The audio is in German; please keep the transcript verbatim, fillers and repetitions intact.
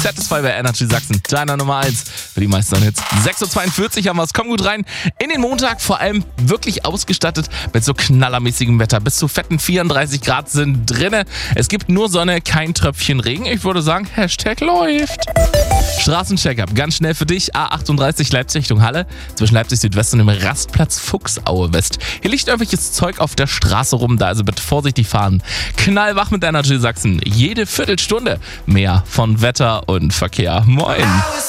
Satisfy bei Energy Sachsen, deiner Nummer eins für die meisten Hits. sechs Uhr zweiundvierzig haben wir es, komm gut rein in den Montag, vor allem wirklich ausgestattet mit so knallermäßigem Wetter. Bis zu fetten vierunddreißig Grad sind drinne. Es gibt nur Sonne, kein Tröpfchen Regen. Ich würde sagen, Hashtag läuft. Straßencheck-up, ganz schnell für dich. A achtunddreißig Leipzig Richtung Halle, zwischen Leipzig Südwest und dem Rastplatz Fuchsaue West. Hier liegt irgendwelches Zeug auf der Straße rum, da also bitte vorsichtig fahren. Knallwach mit Energy Sachsen, jede Viertelstunde mehr von Wetter und Verkehr. Moin.